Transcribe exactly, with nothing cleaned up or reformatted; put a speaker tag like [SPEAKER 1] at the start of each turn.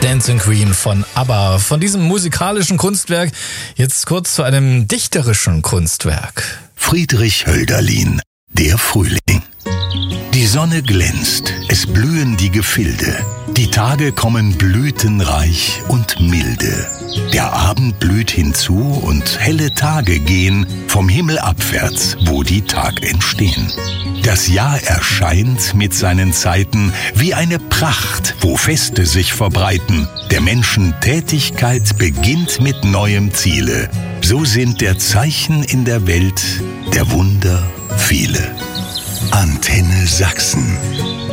[SPEAKER 1] Dancing Queen von ABBA. Von diesem musikalischen Kunstwerk jetzt kurz zu einem dichterischen Kunstwerk.
[SPEAKER 2] Friedrich Hölderlin, der Frühling. Die Sonne glänzt, es blühen die Gefilde. Die Tage kommen blütenreich und milde. Der Abend blüht hinzu und helle Tage gehen vom Himmel abwärts, wo die Tag entstehen. Das Jahr erscheint mit seinen Zeiten wie eine Pracht, wo Feste sich verbreiten. Der Menschen Tätigkeit beginnt mit neuem Ziele. So sind der Zeichen in der Welt der Wunder viele. Antenne Sachsen.